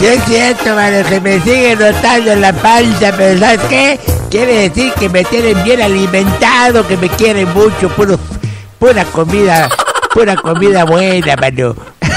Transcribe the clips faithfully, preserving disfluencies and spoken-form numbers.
Sí es cierto, mano, que me sigue notando la panza, pero ¿sabes qué? Quiere decir que me tienen bien alimentado, que me quieren mucho, puro, pura comida, pura comida buena, mano.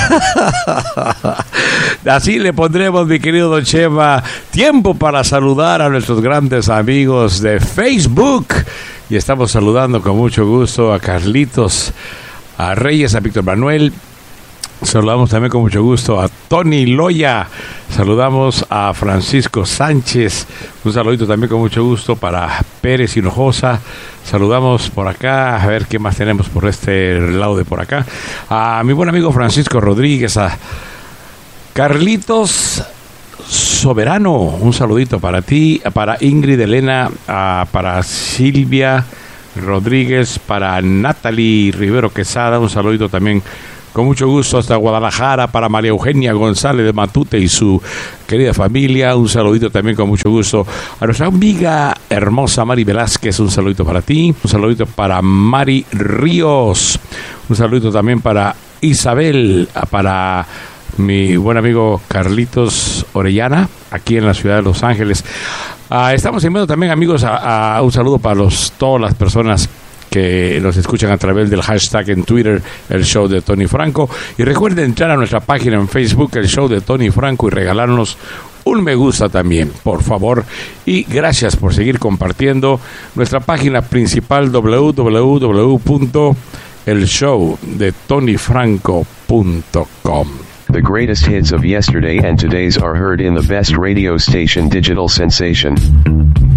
Así le pondremos, mi querido Don Chema, tiempo para saludar a nuestros grandes amigos de Facebook. Y estamos saludando con mucho gusto a Carlitos, a Reyes, a Víctor Manuel. Saludamos también con mucho gusto a Tony Loya. Saludamos a Francisco Sánchez. Un saludito también con mucho gusto para Pérez Hinojosa. Saludamos por acá, a ver qué más tenemos por este lado de por acá. A mi buen amigo Francisco Rodríguez, a Carlitos Soberano. Un saludito para ti, para Ingrid Elena, a, para Silvia Rodríguez, para Natalie Rivero Quesada. Un saludito también con mucho gusto hasta Guadalajara para María Eugenia González de Matute y su querida familia. Un saludito también con mucho gusto a nuestra amiga hermosa Mari Velázquez. Un saludito para ti. Un saludito para Mari Ríos. Un saludito también para Isabel, para mi buen amigo Carlitos Orellana, aquí en la ciudad de Los Ángeles. Uh, estamos enviando también, amigos, a, a un saludo para los, todas las personas que nos escuchan a través del hashtag en Twitter, el show de Tony Franco. Y recuerden entrar a nuestra página en Facebook, el show de Tony Franco, y regalarnos un me gusta también, por favor. Y gracias por seguir compartiendo nuestra página principal, doble u doble u doble u punto el show de tony franco punto com. The greatest hits of yesterday and today's are heard in the best radio station, Digital Sensation.